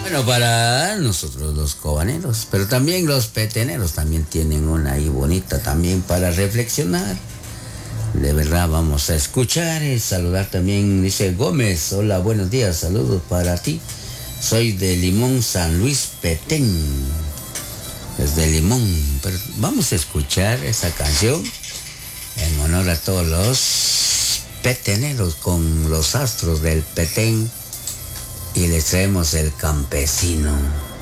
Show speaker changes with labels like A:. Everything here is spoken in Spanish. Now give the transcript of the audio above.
A: Bueno, para nosotros los cobaneros, pero también los peteneros también tienen una ahí bonita también para reflexionar. De verdad vamos a escuchar y saludar también, dice Gómez, hola, buenos días, saludos para ti. Soy de Limón, San Luis, Petén. Desde Limón, pero vamos a escuchar esa canción en honor a todos los peteneros con los astros del Petén y les traemos el campesino.